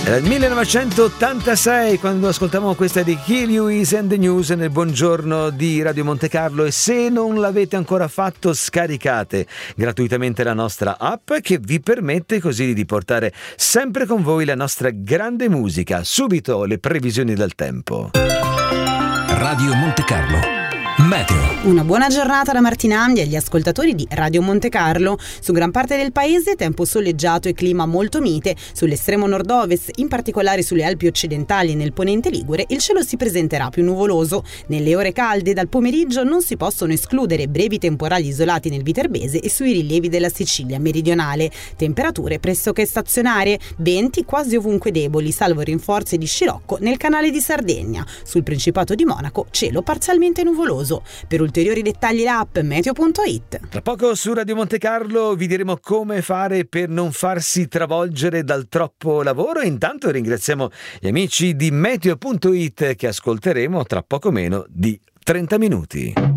Era il 1986 quando ascoltavamo questa di Kill Lewis and the News nel buongiorno di Radio Monte Carlo, e se non l'avete ancora fatto scaricate gratuitamente la nostra app che vi permette così di portare sempre con voi la nostra grande musica. Subito le previsioni del tempo. Radio Monte Carlo Meteo. Una buona giornata da Martinandi agli ascoltatori di Radio Monte Carlo. Su gran parte del paese tempo soleggiato e clima molto mite. Sull'estremo nord-ovest, in particolare sulle Alpi occidentali e nel ponente ligure, il cielo si presenterà più nuvoloso. Nelle ore calde dal pomeriggio non si possono escludere brevi temporali isolati nel Viterbese e sui rilievi della Sicilia meridionale. Temperature pressoché stazionarie, venti quasi ovunque deboli, salvo rinforzi di scirocco nel canale di Sardegna. Sul Principato di Monaco cielo parzialmente nuvoloso. Per ulteriori dettagli l'app meteo.it. Tra poco su Radio Monte Carlo vi diremo come fare per non farsi travolgere dal troppo lavoro. Intanto ringraziamo gli amici di meteo.it che ascolteremo tra poco meno di 30 minuti.